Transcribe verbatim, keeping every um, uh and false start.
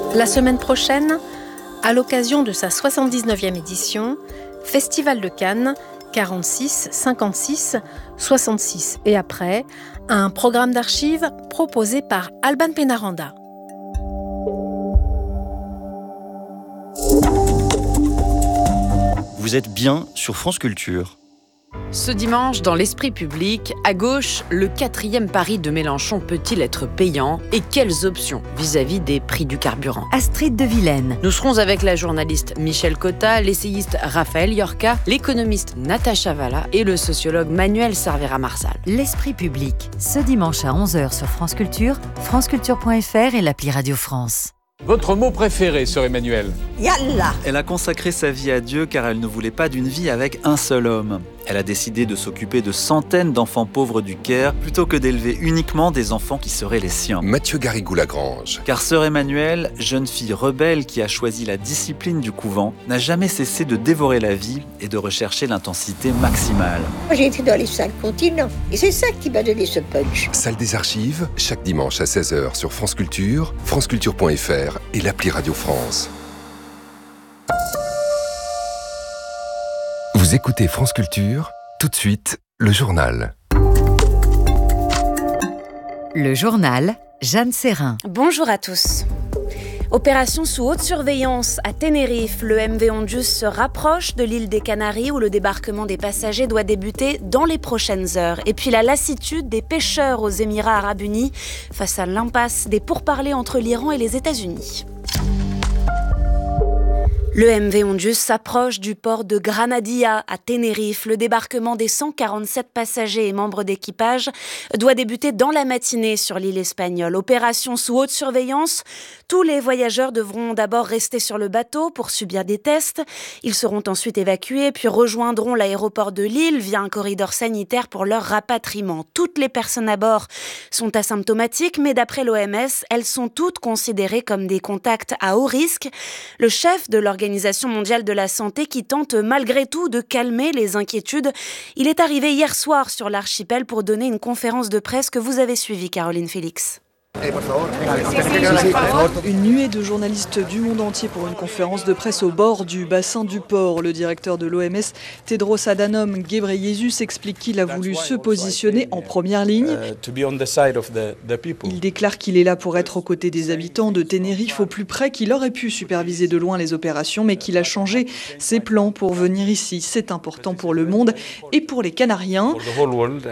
La semaine prochaine, à l'occasion de sa soixante-dix-neuvième édition, Festival de Cannes, quarante-six, cinquante-six, soixante-six et après, un programme d'archives proposé par Alban Pénaranda. Vous êtes bien sur France Culture. Ce dimanche, dans l'esprit public, à gauche, le quatrième pari de Mélenchon peut-il être payant et quelles options vis-à-vis des prix du carburant? Astrid de Vilaine. Nous serons avec la journaliste Michel Cotta, l'essayiste Raphaël Yorka, l'économiste Natacha Valla et le sociologue Manuel Cervera-Marsal. L'esprit public, ce dimanche à onze heures sur France Culture, franceculture point f r et l'appli Radio France. Votre mot préféré, sœur Emmanuel? Yallah. Elle a consacré sa vie à Dieu car elle ne voulait pas d'une vie avec un seul homme. Elle a décidé de s'occuper de centaines d'enfants pauvres du Caire plutôt que d'élever uniquement des enfants qui seraient les siens. Mathieu Garrigou-Lagrange. Car sœur Emmanuelle, jeune fille rebelle qui a choisi la discipline du couvent, n'a jamais cessé de dévorer la vie et de rechercher l'intensité maximale. Moi, j'ai été dans les cinq continents et c'est ça qui m'a donné ce punch. Salle des archives, chaque dimanche à seize heures sur France Culture, franceculture point f r et l'appli Radio France. Vous écoutez France Culture, tout de suite, le journal. Le journal, Jeanne Serrin. Bonjour à tous. Opération sous haute surveillance à Tenerife. Le M V Ondius se rapproche de l'île des Canaries où le débarquement des passagers doit débuter dans les prochaines heures. Et puis la lassitude des pêcheurs aux Émirats Arabes Unis face à l'impasse des pourparlers entre l'Iran et les États-Unis. Le M V Ondius s'approche du port de Granadilla à Tenerife. Le débarquement des cent quarante-sept passagers et membres d'équipage doit débuter dans la matinée sur l'île espagnole. Opération sous haute surveillance. Tous les voyageurs devront d'abord rester sur le bateau pour subir des tests. Ils seront ensuite évacués puis rejoindront l'aéroport de Lille via un corridor sanitaire pour leur rapatriement. Toutes les personnes à bord sont asymptomatiques, mais d'après l'O M S, elles sont toutes considérées comme des contacts à haut risque. Le chef de l'organisation L'Organisation mondiale de la santé qui tente malgré tout de calmer les inquiétudes. Il est arrivé hier soir sur l'archipel pour donner une conférence de presse que vous avez suivie, Caroline Félix. Une nuée de journalistes du monde entier pour une conférence de presse au bord du bassin du port. Le directeur de l'O M S, Tedros Adhanom Ghebreyesus, explique qu'il a voulu se positionner en première ligne. Il déclare qu'il est là pour être aux côtés des habitants de Tenerife au plus près, qu'il aurait pu superviser de loin les opérations, mais qu'il a changé ses plans pour venir ici. C'est important pour le monde et pour les Canariens.